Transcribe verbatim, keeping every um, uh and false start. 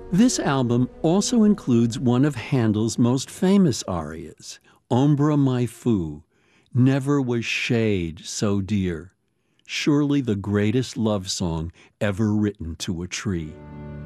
This album also includes one of Handel's most famous arias, Ombra mai fu, Never was shade so dear, surely the greatest love song ever written to a tree.